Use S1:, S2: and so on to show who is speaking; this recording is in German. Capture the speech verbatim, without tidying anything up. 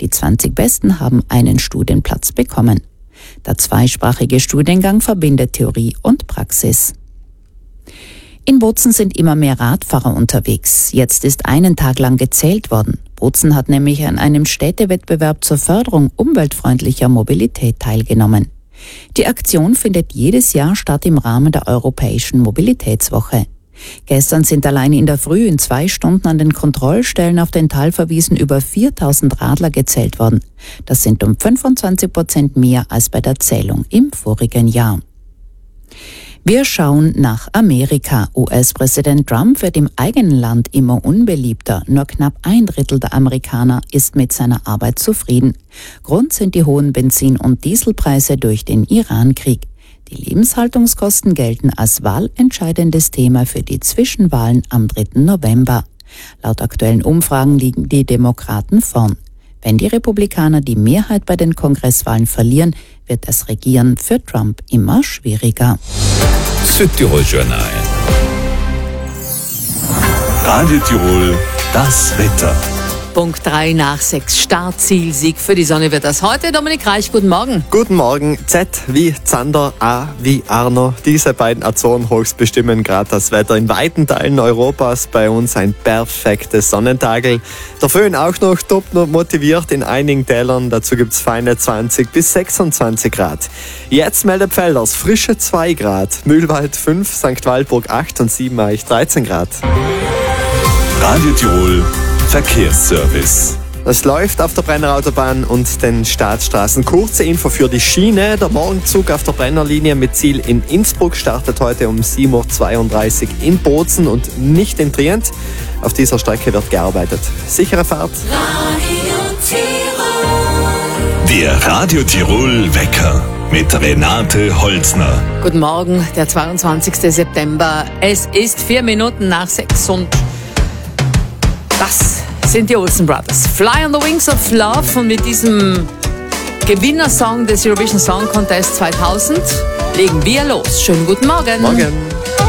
S1: Die zwanzig Besten haben einen Studienplatz bekommen. Der zweisprachige Studiengang verbindet Theorie und Praxis. In Bozen sind immer mehr Radfahrer unterwegs. Jetzt ist einen Tag lang gezählt worden. Bozen hat nämlich an einem Städtewettbewerb zur Förderung umweltfreundlicher Mobilität teilgenommen. Die Aktion findet jedes Jahr statt im Rahmen der Europäischen Mobilitätswoche. Gestern sind allein in der Früh in zwei Stunden an den Kontrollstellen auf den Talverwiesen über viertausend Radler gezählt worden. Das sind um fünfundzwanzig Prozent mehr als bei der Zählung im vorigen Jahr. Wir schauen nach Amerika. U S-Präsident Trump wird im eigenen Land immer unbeliebter. Nur knapp ein Drittel der Amerikaner ist mit seiner Arbeit zufrieden. Grund sind die hohen Benzin- und Dieselpreise durch den Iran-Krieg. Die Lebenshaltungskosten gelten als wahlentscheidendes Thema für die Zwischenwahlen am dritten November. Laut aktuellen Umfragen liegen die Demokraten vorn. Wenn die Republikaner die Mehrheit bei den Kongresswahlen verlieren, wird das Regieren für Trump immer schwieriger.
S2: Südtirol Journal. Radio Tirol, das Wetter.
S3: Punkt drei nach sechs. Startziel-Sieg für die Sonne wird das heute. Dominik Reich, guten Morgen.
S4: Guten Morgen. Z wie Zander, A wie Arno. Diese beiden Azorenhochs bestimmen gerade das Wetter in weiten Teilen Europas. Bei uns ein perfektes Sonnentagel. Der Föhn auch noch top motiviert in einigen Tälern. Dazu gibt's feine zwanzig bis sechsundzwanzig Grad. Jetzt meldet Pfälders frische zwei Grad. Mühlwald fünf, Sankt Waldburg acht und Siebenreich dreizehn Grad.
S2: Radio Tirol Verkehrsservice.
S4: Es läuft auf der Brennerautobahn und den Staatsstraßen. Kurze Info für die Schiene. Der Morgenzug auf der Brennerlinie mit Ziel in Innsbruck startet heute um sieben Uhr zweiunddreißig in Bozen und nicht in Trient. Auf dieser Strecke wird gearbeitet. Sichere Fahrt.
S2: Radio Tirol. Der Radio Tirol Wecker mit Renate Holzner.
S3: Guten Morgen, der zweiundzwanzigsten September. Es ist vier Minuten nach sechs und das sind die Olsen Brothers. Fly on the Wings of Love, und mit diesem Gewinnersong des Eurovision Song Contest zweitausend legen wir los. Schönen guten Morgen.
S4: Morgen.